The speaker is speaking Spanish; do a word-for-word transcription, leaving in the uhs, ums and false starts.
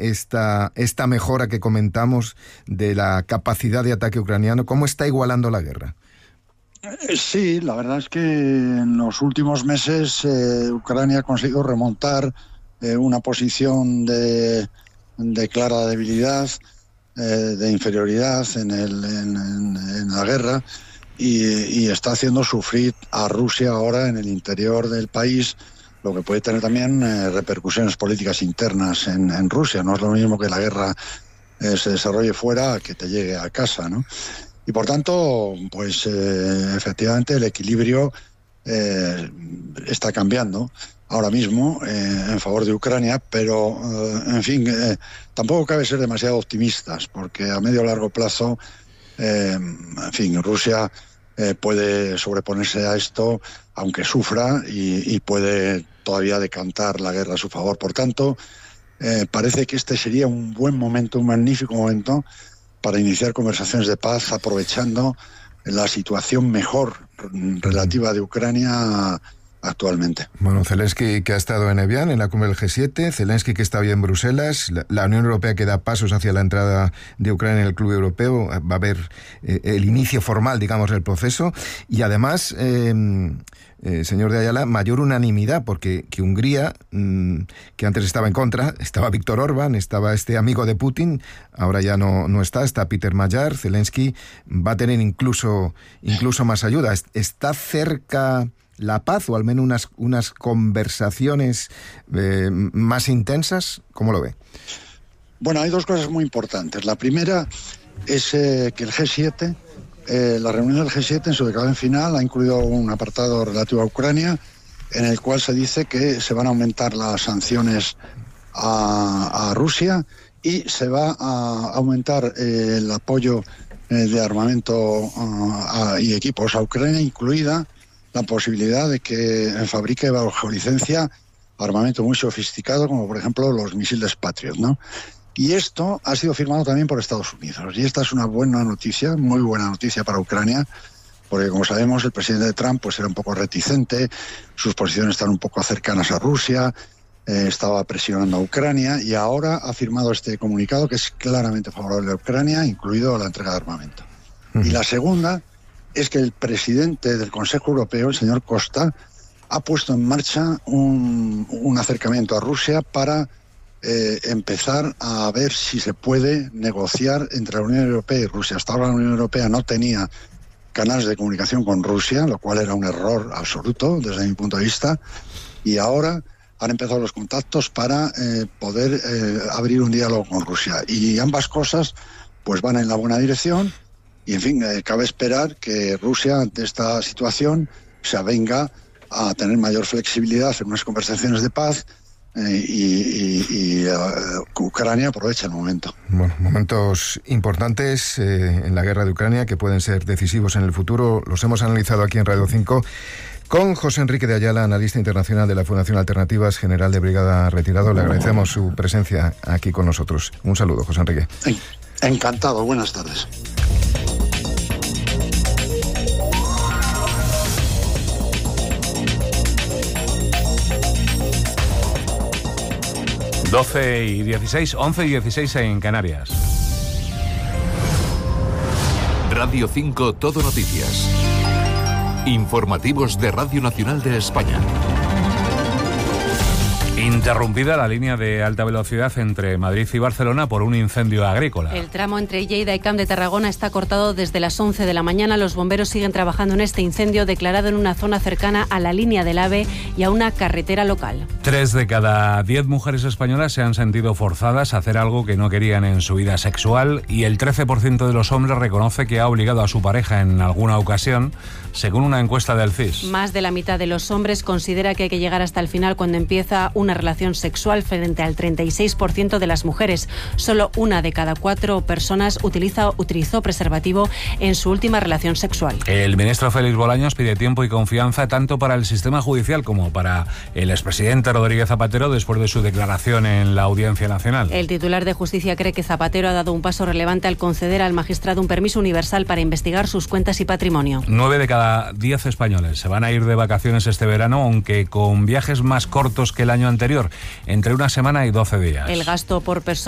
esta, esta mejora que comentamos de la capacidad de ataque ucraniano? ¿Cómo está igualando la guerra? Sí, la verdad es que en los últimos meses eh, Ucrania ha conseguido remontar eh, una posición de, de clara debilidad, eh, de inferioridad en, el, en, en, en la guerra y, y está haciendo sufrir a Rusia ahora en el interior del país, lo que puede tener también eh, repercusiones políticas internas en, en Rusia. No es lo mismo que la guerra eh, se desarrolle fuera que te llegue a casa, ¿no? Y por tanto, pues eh, efectivamente el equilibrio eh, está cambiando ahora mismo eh, en favor de Ucrania, pero eh, en fin, eh, tampoco cabe ser demasiado optimistas, porque a medio o largo plazo, eh, en fin, Rusia eh, puede sobreponerse a esto, aunque sufra, y, y puede todavía decantar la guerra a su favor. Por tanto, eh, parece que este sería un buen momento, un magnífico momento, para iniciar conversaciones de paz, aprovechando la situación mejor relativa de Ucrania actualmente. Bueno, Zelensky, que ha estado en Evian, en la cumbre del G siete, Zelensky, que está hoy en Bruselas, la, la Unión Europea, que da pasos hacia la entrada de Ucrania en el Club Europeo, va a haber eh, el inicio formal, digamos, del proceso, y además, eh, eh, señor de Ayala, mayor unanimidad, porque que Hungría, mmm, que antes estaba en contra, estaba Víctor Orbán, estaba este amigo de Putin, ahora ya no, no está, está Peter Magyar. Zelensky va a tener incluso, incluso más ayuda. Está cerca la paz, o al menos unas, unas conversaciones eh, más intensas. ¿Cómo lo ve? Bueno, hay dos cosas muy importantes. La primera es eh, que el G siete, eh, la reunión del G siete en su declaración final ha incluido un apartado relativo a Ucrania, en el cual se dice que se van a aumentar las sanciones a, a Rusia y se va a aumentar eh, el apoyo eh, de armamento uh, a, y equipos a Ucrania, incluida la posibilidad de que fabrique bajo licencia armamento muy sofisticado, como por ejemplo los misiles Patriot, ¿no? Y esto ha sido firmado también por Estados Unidos. Y esta es una buena noticia, muy buena noticia para Ucrania, porque como sabemos el presidente Trump pues era un poco reticente, sus posiciones están un poco cercanas a Rusia, eh, estaba presionando a Ucrania, y ahora ha firmado este comunicado que es claramente favorable a Ucrania, incluido la entrega de armamento. Uh-huh. Y la segunda es que el presidente del Consejo Europeo, el señor Costa, ha puesto en marcha un, un acercamiento a Rusia para eh, empezar a ver si se puede negociar entre la Unión Europea y Rusia. Hasta ahora la Unión Europea no tenía canales de comunicación con Rusia, lo cual era un error absoluto desde mi punto de vista, y ahora han empezado los contactos para eh, poder eh, abrir un diálogo con Rusia. Y ambas cosas pues van en la buena dirección. Y, en fin, eh, cabe esperar que Rusia, ante esta situación, se avenga a tener mayor flexibilidad en unas conversaciones de paz eh, y, y, y uh, Ucrania aprovecha el momento. Bueno, momentos importantes eh, en la guerra de Ucrania que pueden ser decisivos en el futuro. Los hemos analizado aquí en Radio cinco con José Enrique de Ayala, analista internacional de la Fundación Alternativas, general de brigada retirado. Le agradecemos su presencia aquí con nosotros. Un saludo, José Enrique. Encantado, buenas tardes. doce y dieciséis, once y dieciséis en Canarias. Radio cinco Todo Noticias. Informativos de Radio Nacional de España. Interrumpida la línea de alta velocidad entre Madrid y Barcelona por un incendio agrícola. El tramo entre Lleida y Camp de Tarragona está cortado desde las once de la mañana. Los bomberos siguen trabajando en este incendio declarado en una zona cercana a la línea del AVE y a una carretera local. Tres de cada diez mujeres españolas se han sentido forzadas a hacer algo que no querían en su vida sexual, y el trece por ciento de los hombres reconoce que ha obligado a su pareja en alguna ocasión, según una encuesta del C I S. Más de la mitad de los hombres considera que hay que llegar hasta el final cuando empieza una relación sexual, frente al treinta y seis por ciento de las mujeres. Solo una de cada cuatro personas utiliza, utilizó preservativo en su última relación sexual. El ministro Félix Bolaños pide tiempo y confianza tanto para el sistema judicial como para el expresidente Rodríguez Zapatero después de su declaración en la Audiencia Nacional. El titular de Justicia cree que Zapatero ha dado un paso relevante al conceder al magistrado un permiso universal para investigar sus cuentas y patrimonio. Nueve de cada diez españoles se van a ir de vacaciones este verano, aunque con viajes más cortos que el año anterior, entre una semana y doce días. El gasto por persona